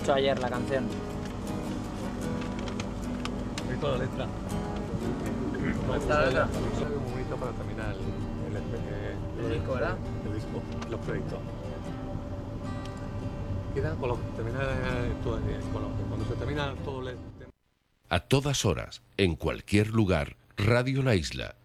escuchado ayer la canción. ¿Has visto la letra? ¿Te gusta la letra? Es muy bonito para terminar El disco, ¿verdad? El disco, los proyectos. Queda con lo que termina cuando se termina todo el... A todas horas, en cualquier lugar, Radio La Isla